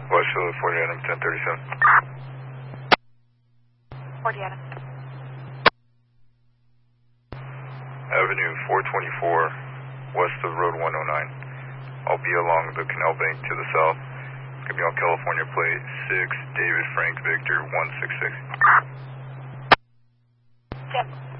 West Philly, 40 Adam, 1037. 40 Adam. Avenue 424, west of Road 109. I'll be along the Canal Bank to the south. It's going to be on California plate 6, David Frank Victor 166. Yep.